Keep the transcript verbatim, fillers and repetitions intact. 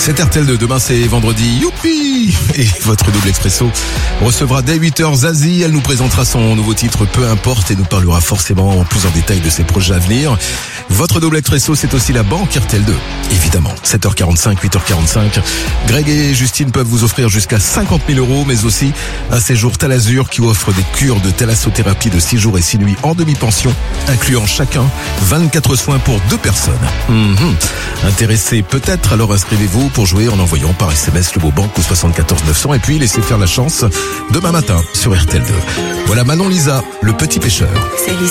C'est R T L deux, demain c'est vendredi, youpi! Et votre double expresso recevra dès huit heures Zazie, elle nous présentera son nouveau titre Peu importe et nous parlera forcément plus en détail de ses projets à venir. Votre double expresso, c'est aussi la banque R T L deux, évidemment. sept heures quarante-cinq, huit heures quarante-cinq. Greg et Justine peuvent vous offrir jusqu'à cinquante mille euros, mais aussi un séjour Talazur qui offre des cures de thalassothérapie de six jours et six nuits en demi-pension, incluant chacun vingt-quatre soins pour deux personnes. Mmh. Intéressé peut-être, alors inscrivez-vous pour jouer en envoyant par S M S le mot banque au soixante-quatorze neuf cents et puis laissez faire la chance demain matin sur R T L deux. Voilà Manon Lisa, le petit pêcheur. C'est Lisa.